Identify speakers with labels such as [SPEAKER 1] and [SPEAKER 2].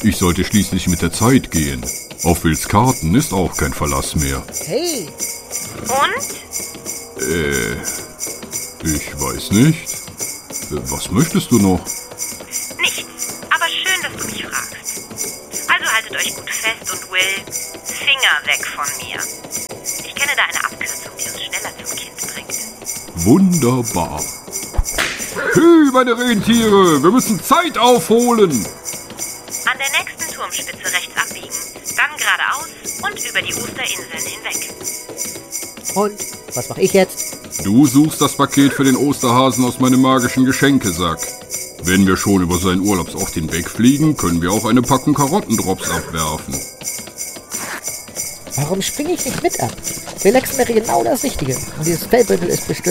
[SPEAKER 1] Ich sollte schließlich mit der Zeit gehen. Auf Wills Karten ist auch kein Verlass mehr.
[SPEAKER 2] Hey!
[SPEAKER 3] Und?
[SPEAKER 1] Ich weiß nicht. Was möchtest du noch?
[SPEAKER 3] Nichts. Aber schön, dass du mich fragst. Also haltet euch gut fest und Will, Finger weg von mir. Ich kenne da eine Abkürzung, die uns schneller zum Kind bringt.
[SPEAKER 1] Wunderbar. Hey, meine Rentiere, wir müssen Zeit aufholen.
[SPEAKER 3] An der nächsten Turmspitze rechts abbiegen, dann geradeaus und über die Osterinseln hinweg.
[SPEAKER 2] Und was mache ich jetzt?
[SPEAKER 1] Du suchst das Paket für den Osterhasen aus meinem magischen Geschenkesack. Wenn wir schon über seinen Urlaubsort hinwegfliegen, können wir auch eine Packung Karottendrops abwerfen.
[SPEAKER 2] Warum springe ich nicht mit ab? Relaxen wäre genau das Richtige. Und dieses Fellbündel ist bestimmt...